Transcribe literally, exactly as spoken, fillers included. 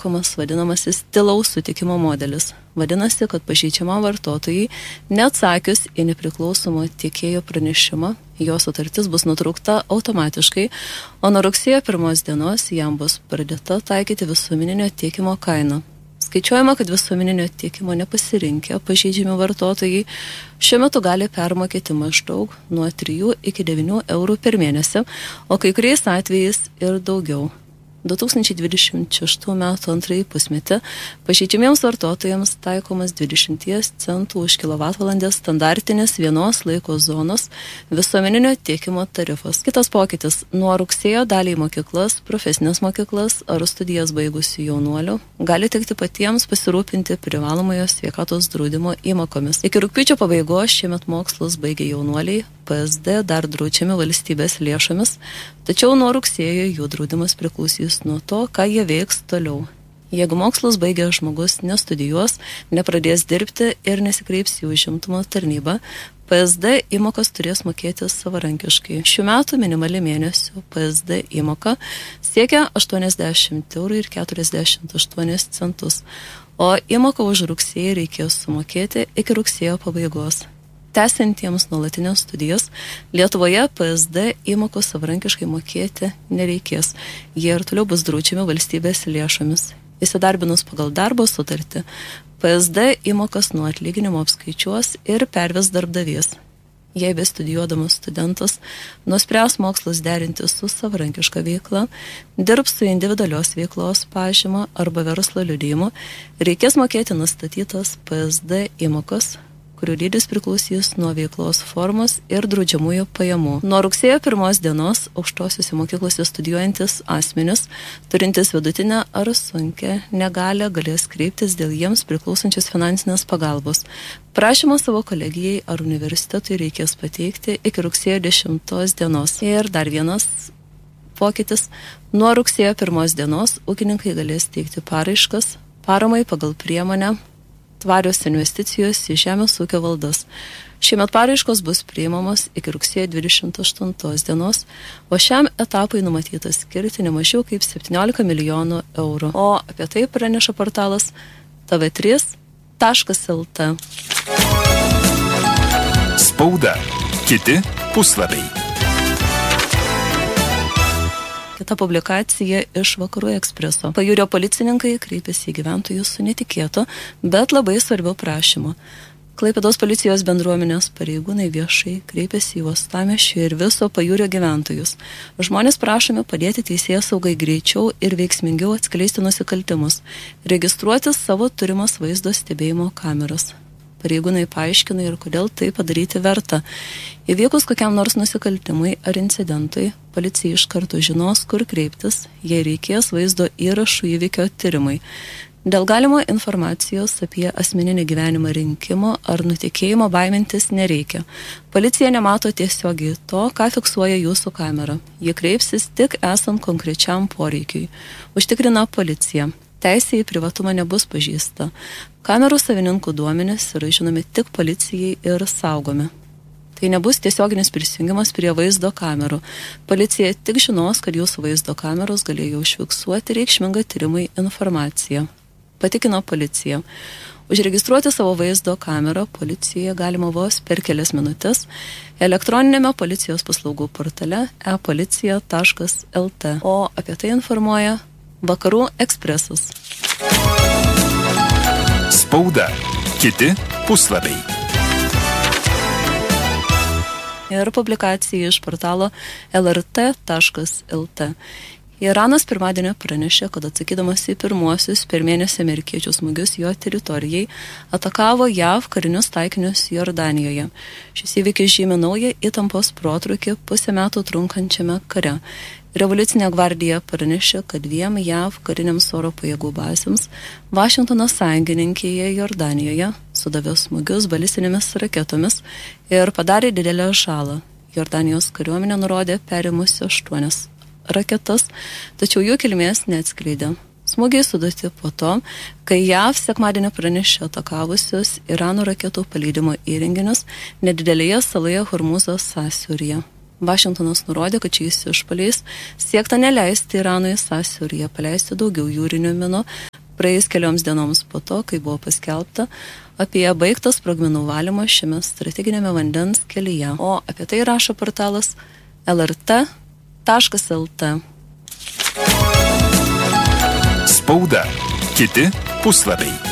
taikomas vadinamasis tylaus sutikimo modelis. Vadinasi, kad pažeidžiama vartotojai neatsakius į nepriklausomo tiekėjo pranešimą, jo sutartis bus nutraukta automatiškai, o nuo rugsėjo pirmos dienos jam bus pradėta taikyti visuomeninio tiekimo kainą. Skaičiuojama, kad visuomeninio tiekimo nepasirinkę pažeidžiami vartotojai šiuo metu gali permokėti maždaug nuo trijų iki devynių eurų per mėnesį, o kai kuriais atvejais ir daugiau. du tūkstančiai dvidešimt šeštų metų antrąjį pusmetį pažeidžiamiems vartotojams taikomas dvidešimt centų už kilovatvalandę standartinės vienos laiko zonos visuomeninio tiekimo tarifas. Kitas pokytis – nuo rugsėjo daliai mokyklas, profesinės mokyklas ar studijas baigusių jaunuolių gali tekti patiems pasirūpinti privalomojo sveikatos draudimo įmokomis. Iki rugpjūčio pabaigos šiemet mokslus baigė jaunuoliai, P S D dar draudžiami valstybės lėšomis, tačiau nuo rugsėjo jų draudimas priklausys nuo to, ką jie veiks toliau. Jeigu mokslus baigęs žmogus nestudijuos, nepradės dirbti ir nesikreips į užimtumo tarnybą, P S D įmokas turės mokėti savarankiškai. Šių metų minimali mėnesio P S D įmoka siekia aštuoniasdešimt eurų ir keturiasdešimt aštuonis centus, o įmoką už rugsėjį reikės sumokėti iki rugsėjo pabaigos. Tęsiantiems nuolatinės studijas Lietuvoje P S D įmokos savarankiškai mokėti nereikės. Jie ir toliau bus draudžiami valstybės lėšomis. Įsidarbinus pagal darbo sutartį, P S D įmokas nuo atlyginimo apskaičiuos ir perves darbdavys. Jei bestudijuodamas studentas nuspręs mokslus derinti su savarankiška veikla, dirbs su individualios veiklos pažyma arba verslo liudijimu, reikės mokėti nustatytas P S D įmokas, kurių dydis priklausys nuo veiklos formos ir draudžiamųjų pajamų. Nuo rugsėjo pirmos dienos aukštosiuose mokyklose studijuojantis asmenys, turintis vidutinę ar sunkią negalią, galės kreiptis dėl jiems priklausančios finansinės pagalbos. Prašymą savo kolegijai ar universitetui reikės pateikti iki rugsėjo dešimtos dienos. Ir dar vienas pokytis. Nuo rugsėjo pirmos dienos ūkininkai galės teikti paraiškas paramai pagal priemonę tvarios investicijos į žemės ūkio valdas. Šiemet paraiškos bus priimamos iki rugsėjo dvidešimt aštuntos dienos, o šiam etapui numatyta skirti ne mažiau kaip septyniolika milijonų eurų. O apie tai praneša portalas T V trys taškas L T. Spauda. Kiti puslapiai. Kita publikacija iš Vakarų Ekspreso. Pajūrio policininkai kreipėsi į gyventojus su netikėtu, bet labai svarbiu prašymu. Klaipėdos policijos bendruomenės pareigūnai viešai kreipėsi į Uostamiesčio ir viso Pajūrio gyventojus. Žmonės prašomi padėti teisėsaugai greičiau ir veiksmingiau atskleisti nusikaltimus, registruoti savo turimas vaizdo stebėjimo kameras. Pareigūnai paaiškina ir kodėl tai padaryti verta. Įvykus kokiam nors nusikaltimui ar incidentui, policija iš karto žinos, kur kreiptis, jei reikės vaizdo įrašų įvykio tyrimui. Dėl galimo informacijos apie asmeninį gyvenimą rinkimo ar nutekėjimo baimintis nereikia. Policija nemato tiesiogiai to, ką fiksuoja jūsų kamera. Ji kreipsis tik esant konkrečiam poreikiui. Užtikrina policija. Teisė į privatumą nebus pažįsta. Kamerų savininkų duomenys yra žinomi tik policijai ir saugomi. Tai nebus tiesioginis prisijungimas prie vaizdo kamerų. Policija tik žinos, kad jūsų vaizdo kameros galėjo užfiksuoti reikšmingą tyrimui informaciją. Patikino policija. Užregistruoti savo vaizdo kamerą policijoje galima vos per kelias minutės elektroninėme policijos paslaugų portale e policija taškas L T. O apie tai informuoja Vakarų Ekspresas. Spauda. Kiti puslapiai. Ir publikacija iš portalo L R T taškas L T. Iranas pirmadienį pranešė, kad atsakydamas į pirmuosius per mėnesį amerikiečių smūgius jo teritorijai atakavo J A V karinius taikinius Jordanijoje. Šis įvykis žymi naują įtampos protrūkį pusę metų trunkančiame kare. Revoliucinė gvardija pranešė, kad dviem J A V kariniams oro pajėgų bazėms Vašingtono sąjungininkėje Jordanijoje sudavė smūgius balistinėmis raketomis ir padarė didelę žalą. Jordanijos kariuomenė nurodė perimusi aštuonias raketas, tačiau jų kilmės neatskleidė. Smūgiai suduoti po to, kai J A V sekmadienį pranešė atakavusius Irano raketų paleidimo įrenginius nedidelėje saloje Hormūzo sąsiauryje. Vašingtonas nurodė, kad šiais išpuoliais siekta neleisti Iranui sąsiauryje paleisti daugiau jūrinių minų, praėjus kelioms dienoms po to, kai buvo paskelbta apie baigtą sprogmenų valymą šiame strateginėme vandens kelyje. O apie tai rašo portalas L R T taškas L T. Spauda. Kiti puslapiai.